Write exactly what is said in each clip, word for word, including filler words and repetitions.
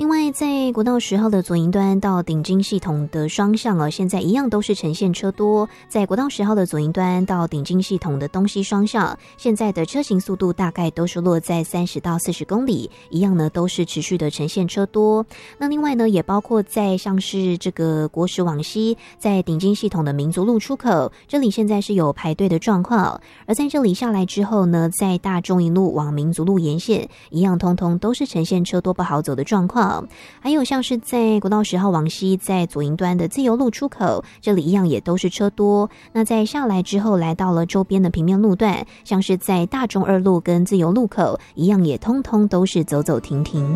另外在国道十号的左营端到顶金系统的双向哦，现在一样都是呈现车多。在国道十号的左营端到顶金系统的东西双向，现在的车行速度大概都是落在三十到四十公里，一样呢都是持续的呈现车多。那另外呢，也包括在像是这个国十往西，在顶金系统的民族路出口，这里现在是有排队的状况。而在这里下来之后呢，在大中营路往民族路沿线，一样通通都是呈现车多不好走的状况。还有像是在国道十号往西，在左营端的自由路出口，这里一样也都是车多。那在下来之后，来到了周边的平面路段，像是在大中二路跟自由路口，一样也通通都是走走停停。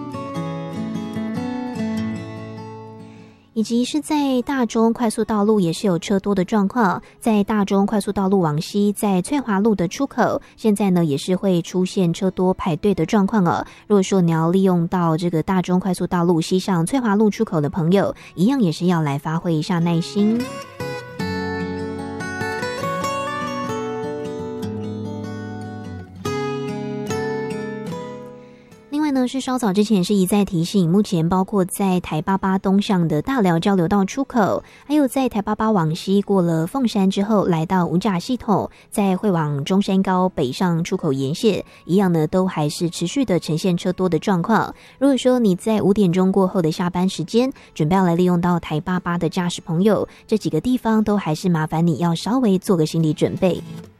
以及是在大中快速道路也是有车多的状况，在大中快速道路往西，在翠华路的出口，现在呢也是会出现车多排队的状况哦。如果说你要利用到这个大中快速道路西上翠华路出口的朋友，一样也是要来发挥一下耐心。另外呢，是稍早之前也是一再提醒，目前包括在台八八东向的大寮交流道出口，还有在台八八往西过了凤山之后，来到五甲系统，再会往中山高北上出口沿线，一样呢都还是持续的呈现车多的状况。如果说你在五点钟过后的下班时间，准备要来利用到台八八的驾驶朋友，这几个地方都还是麻烦你要稍微做个心理准备。